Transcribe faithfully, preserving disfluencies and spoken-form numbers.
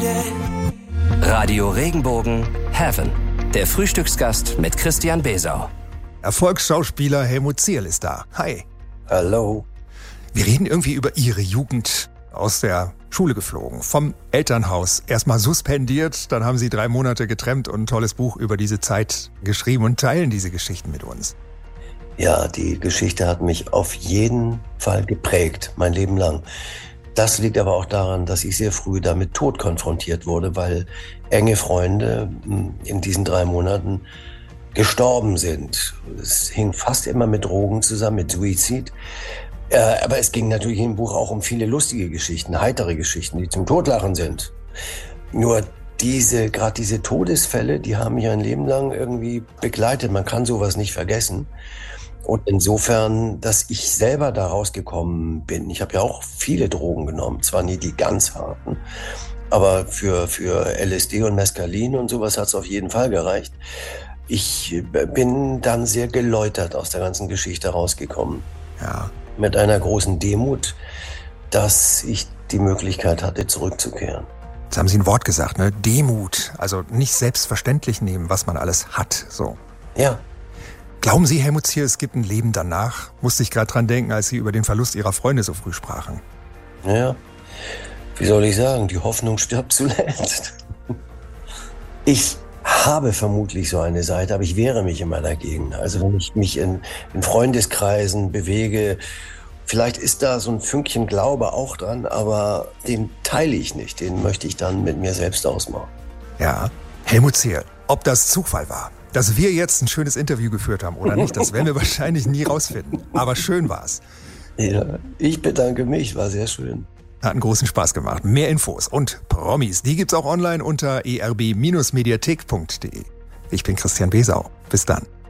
Radio Regenbogen Heaven. Der Frühstücksgast mit Christian Besau. Erfolgsschauspieler Helmut Zierl ist da. Hi. Hallo. Wir reden irgendwie über Ihre Jugend. Aus der Schule geflogen, vom Elternhaus, erstmal suspendiert, dann haben Sie drei Monate getrennt und ein tolles Buch über diese Zeit geschrieben und teilen diese Geschichten mit uns. Ja, die Geschichte hat mich auf jeden Fall geprägt, mein Leben lang. Das liegt aber auch daran, dass ich sehr früh damit Tod konfrontiert wurde, weil enge Freunde in diesen drei Monaten gestorben sind. Es hing fast immer mit Drogen zusammen, mit Suizid. Äh, aber es ging natürlich im Buch auch um viele lustige Geschichten, heitere Geschichten, die zum Totlachen sind. Nur diese, gerade diese Todesfälle, die haben mich ein Leben lang irgendwie begleitet. Man kann sowas nicht vergessen. Und insofern, dass ich selber da rausgekommen bin. Ich habe ja auch viele Drogen genommen, zwar nie die ganz harten, aber für, für L S D und Mescalin und sowas hat es auf jeden Fall gereicht. Ich bin dann sehr geläutert aus der ganzen Geschichte rausgekommen. Ja. Mit einer großen Demut, dass ich die Möglichkeit hatte, zurückzukehren. Jetzt haben Sie ein Wort gesagt, ne? Demut. Also nicht selbstverständlich nehmen, was man alles hat. So. Ja. Glauben Sie, Helmut Zierl, es gibt ein Leben danach? Musste ich gerade dran denken, als Sie über den Verlust Ihrer Freunde so früh sprachen. Ja. Wie soll ich sagen? Die Hoffnung stirbt zuletzt. Ich habe vermutlich so eine Seite, aber ich wehre mich immer dagegen. Also wenn ich mich in, in Freundeskreisen bewege, vielleicht ist da so ein Fünkchen Glaube auch dran, aber den teile ich nicht. Den möchte ich dann mit mir selbst ausmachen. Ja, Helmut Zierl, ob das Zufall war, dass wir jetzt ein schönes Interview geführt haben oder nicht, das werden wir wahrscheinlich nie rausfinden. Aber schön war's. Ja, ich bedanke mich, war sehr schön. Hat einen großen Spaß gemacht. Mehr Infos und Promis, die gibt's auch online unter e r b Bindestrich mediathek punkt d e. Ich bin Christian Besau. Bis dann.